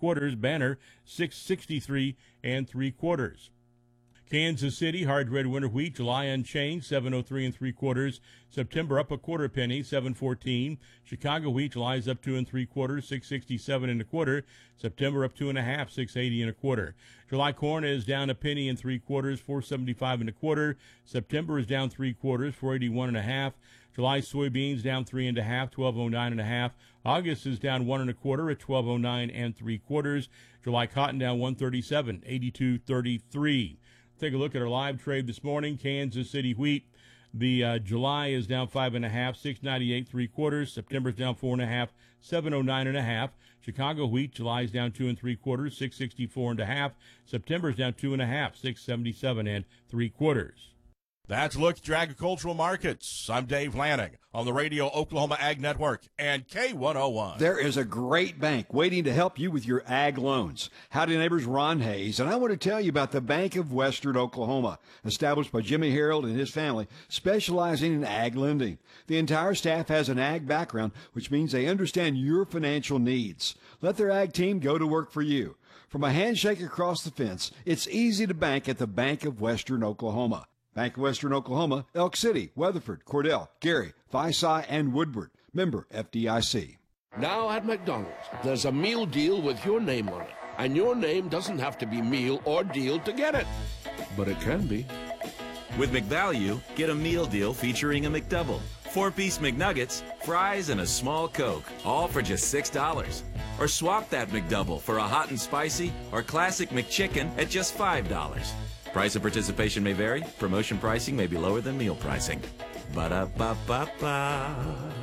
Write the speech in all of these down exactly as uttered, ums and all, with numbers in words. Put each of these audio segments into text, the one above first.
quarters. Banner six sixty-three and three quarters. Kansas City hard red winter wheat, July unchanged, seven oh three and three quarters. September up a quarter penny, seven fourteen. Chicago wheat, July's up two and three quarters, six sixty-seven and a quarter. September up two and a half, six eighty and a quarter. July corn is down a penny and three quarters, four seventy-five and a quarter. September is down three quarters, four eighty-one and a half. July soybeans down three and a half, twelve oh nine and a half. August is down one and a quarter at twelve oh nine and three quarters. July cotton down one thirty-seven, eighty-two thirty-three. Take a look at our live trade this morning. Kansas City wheat, the uh, July is down five and a half, six ninety-eight three quarters. September's down four and a half, seven oh nine and a half. Chicago wheat, July's down two and three quarters, six sixty-four and a half. September's down two and a half, six seventy-seven and three quarters. That's a look at your agricultural markets. I'm Dave Lanning on the Radio Oklahoma Ag Network and K one oh one. There is a great bank waiting to help you with your ag loans. Howdy neighbors, Ron Hayes, and I want to tell you about the Bank of Western Oklahoma, established by Jimmy Harold and his family, specializing in ag lending. The entire staff has an ag background, which means they understand your financial needs. Let their ag team go to work for you. From a handshake across the fence, it's easy to bank at the Bank of Western Oklahoma. Bank of Western Oklahoma, Elk City, Weatherford, Cordell, Gary, Visai, and Woodward. Member F D I C. Now at McDonald's, there's a meal deal with your name on it. And your name doesn't have to be meal or deal to get it. But it can be. With McValue, get a meal deal featuring a McDouble, four-piece McNuggets, fries, and a small Coke, all for just six dollars. Or swap that McDouble for a hot and spicy or classic McChicken at just five dollars. Price of participation may vary. Promotion pricing may be lower than meal pricing. Ba-da-ba-ba-ba.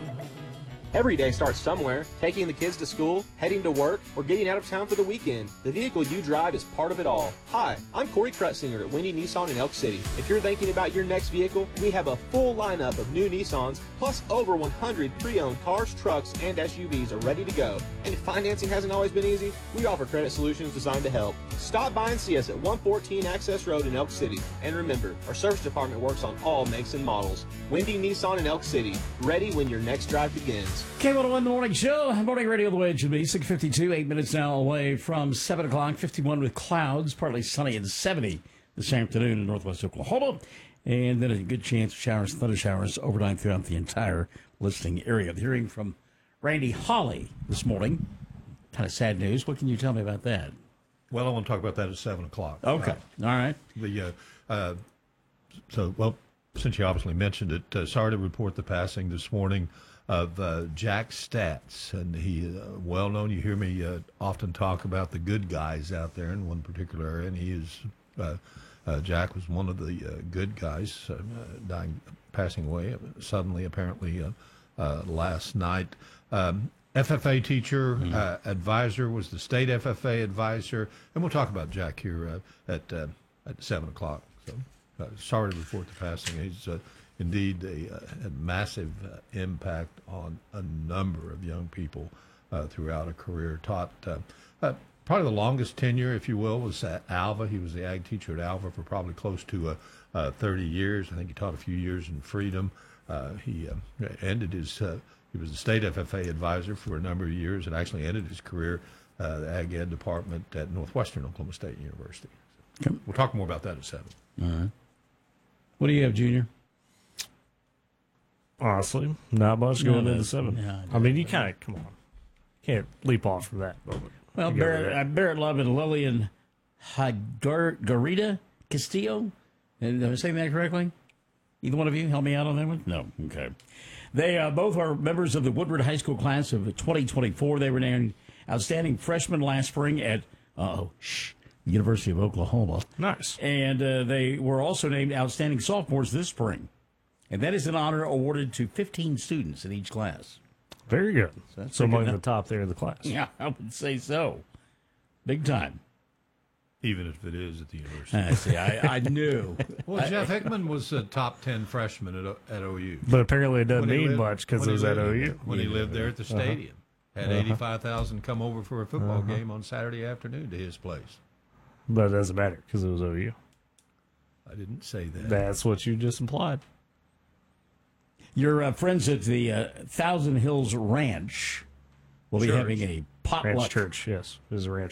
Every day starts somewhere, taking the kids to school, heading to work, or getting out of town for the weekend. The vehicle you drive is part of it all. Hi, I'm Corey Krutzinger at Windy Nissan in Elk City. If you're thinking about your next vehicle, we have a full lineup of new Nissans, plus over one hundred pre-owned cars, trucks, and S U Vs are ready to go. And if financing hasn't always been easy, we offer credit solutions designed to help. Stop by and see us at one fourteen Access Road in Elk City. And remember, our service department works on all makes and models. Windy Nissan in Elk City, ready when your next drive begins. K one oh one, the morning show, morning radio the way it should be, six fifty-two, eight minutes now away from seven o'clock, fifty-one with clouds, partly sunny and seventy this afternoon in northwest Oklahoma, and then a good chance of showers, thunder showers overnight throughout the entire listing area. Hearing from Randy Hawley this morning, kind of sad news. What can you tell me about that? Well, I want to talk about that at seven o'clock. Okay, uh, all right. The uh, uh, so, well, since you obviously mentioned it, uh, sorry to report the passing this morning of uh, Jack Statz, and he uh, well known. You hear me uh, often talk about the good guys out there in one particular area, and he is uh, uh, Jack was one of the uh, good guys, uh, dying, passing away suddenly, apparently uh, uh, last night. Um, F F A teacher, mm-hmm. uh, advisor, was the state F F A advisor, and we'll talk about Jack here uh, at uh, at seven o'clock. So, uh, sorry to report the passing. He's uh, indeed a, a massive uh, impact on a number of young people uh, throughout a career. Taught uh, uh, probably the longest tenure, if you will, was at Alva. He was the ag teacher at Alva for probably close to uh, uh, thirty years. I think he taught a few years in Freedom. Uh, he uh, ended his, uh, he was the state F F A advisor for a number of years and actually ended his career uh, the ag ed department at Northwestern Oklahoma State University. So we'll talk more about that at seven. All right. What do you have, Junior? Honestly, not much going no, into seven. No, I mean, you kind of, come on. Can't leap off from that. Well, Barrett, uh, Barrett Love and Lillian Garita Castillo. Am I saying that correctly? Either one of you help me out on that one? No. Okay. They uh, both are members of the Woodward High School class of twenty twenty-four. They were named outstanding freshmen last spring at, uh-oh, shh, University of Oklahoma. Nice. And uh, they were also named outstanding sophomores this spring. And that is an honor awarded to fifteen students in each class. Very good. So, so among the top there in the class. Yeah, I would say so. Big time. Even if it is at the university. I see. I, I knew. Well, Jeff Hickman was a top ten freshman at, at O U. But apparently it doesn't mean lived, much because it was at O U. When he lived there at the stadium. Uh-huh. Had eighty-five thousand come over for a football uh-huh. game on Saturday afternoon to his place. But it doesn't matter because it was O U. I didn't say that. That's what you just implied. Your uh, friends at the uh, Thousand Hills Ranch will be church. having a potluck. Ranch Church, yes. It is a ranch